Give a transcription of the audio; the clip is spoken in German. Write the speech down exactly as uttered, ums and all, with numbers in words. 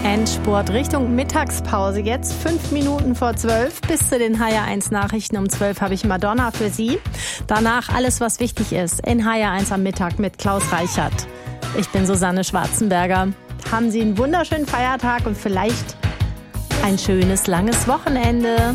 Endspurt Richtung Mittagspause. Jetzt fünf Minuten vor zwölf. Bis zu den H R eins Nachrichten um zwölf habe ich Madonna für Sie. Danach alles, was wichtig ist, in H R eins am Mittag mit Klaus Reichert. Ich bin Susanne Schwarzenberger. Haben Sie einen wunderschönen Feiertag und vielleicht ein schönes, langes Wochenende.